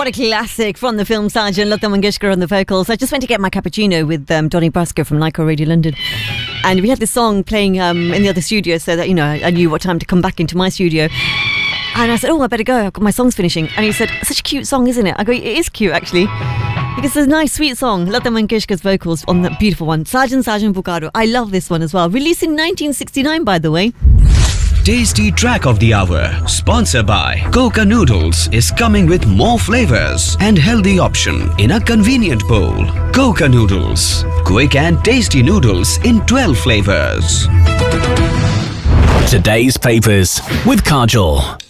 a classic from the film Sergeant. Lata Mangeshkar on the vocals. I just went to get my cappuccino with Donny Brasco from Lyco Radio London. And we had this song playing in the other studio so that, I knew what time to come back into my studio. And I said, I better go. My song's finishing. And he said, such a cute song, isn't it? I go, it is cute, actually. Because it's a nice, sweet song. Lata Mangeshkar's vocals on that beautiful one. Sergeant Bukaro. I love this one as well. Released in 1969, by the way. Tasty Track of the Hour, sponsored by Coca Noodles, is coming with more flavors and healthy option in a convenient bowl. Coca Noodles, quick and tasty noodles in 12 flavors. Today's papers with Kajol.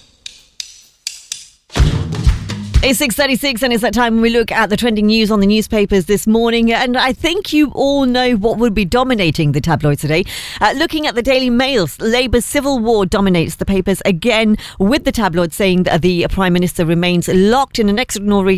It's 6:36 and it's that time when we look at the trending news on the newspapers this morning, and I think you all know what will be dominating the tabloids today. Looking at the Daily Mail, Labour's civil war dominates the papers again, with the tabloid saying that the Prime Minister remains locked in an extraordinary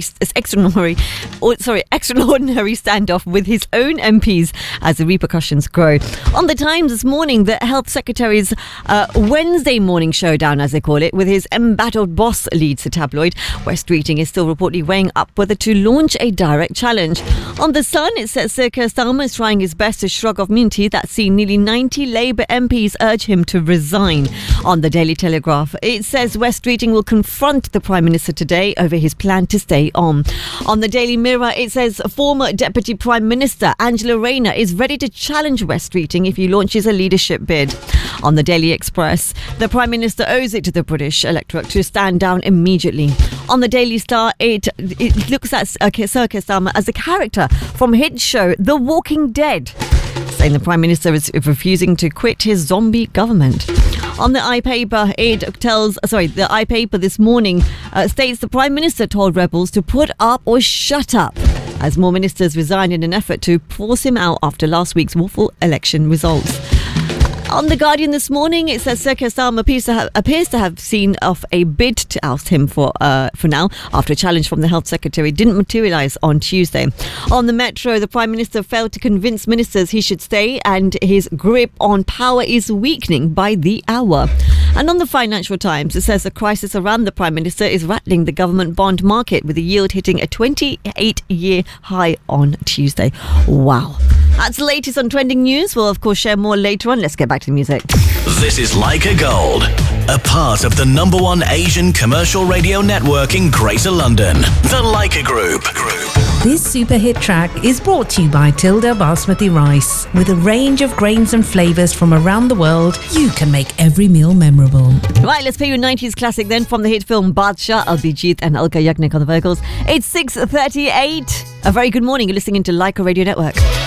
standoff with his own MPs as the repercussions grow. On the Times this morning, the Health Secretary's Wednesday morning showdown, as they call it, with his embattled boss leads the tabloid. West Streeting is still reportedly weighing up whether to launch a direct challenge. On The Sun, it says Sir Keir Starmer is trying his best to shrug off immunity that's seen nearly 90 Labour MPs urge him to resign. On the Daily Telegraph, it says West Streeting will confront the Prime Minister today over his plan to stay on. On the Daily Mirror, it says former Deputy Prime Minister Angela Rayner is ready to challenge West Streeting if he launches a leadership bid. On the Daily Express, the Prime Minister owes it to the British electorate to stand down immediately. On the Daily Star, it looks at Sir Keir Starmer as a character from hit show The Walking Dead, saying the Prime Minister is refusing to quit his zombie government. On the iPaper, the iPaper this morning states the Prime Minister told rebels to put up or shut up as more ministers resigned in an effort to force him out after last week's woeful election results. On The Guardian this morning, it says Sir Keir Starmer appears to have seen off a bid to oust him for now, after a challenge from the Health Secretary didn't materialise on Tuesday. On the Metro, the Prime Minister failed to convince ministers he should stay, and his grip on power is weakening by the hour. And on the Financial Times, it says the crisis around the Prime Minister is rattling the government bond market, with the yield hitting a 28-year high on Tuesday. Wow. That's the latest on trending news. We'll, of course, share more later on. Let's get back to the music. This is Leica Gold, a part of the #1 Asian commercial radio network in Greater London, the Leica Group. This super hit track is brought to you by Tilda Basmati Rice. With a range of grains and flavours from around the world, you can make every meal memorable. Right, let's play you a 90s classic then from the hit film Badshah, Albijit and Alka Yagnik on the vocals. It's 6:38. A very good morning. You're listening to Leica Radio Network.